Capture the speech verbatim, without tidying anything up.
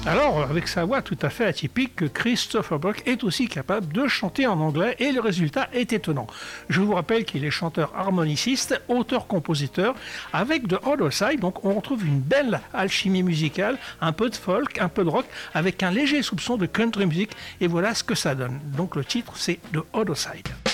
Alors, avec sa voix tout à fait atypique, Christopher Buck est aussi capable de chanter en anglais et le résultat est étonnant. Je vous rappelle qu'il est chanteur harmoniciste, auteur-compositeur, avec The Other Side, donc on retrouve une belle alchimie musicale, un peu de folk, un peu de rock, avec un léger soupçon de country music, et voilà ce que ça donne. Donc le titre c'est The Other Side.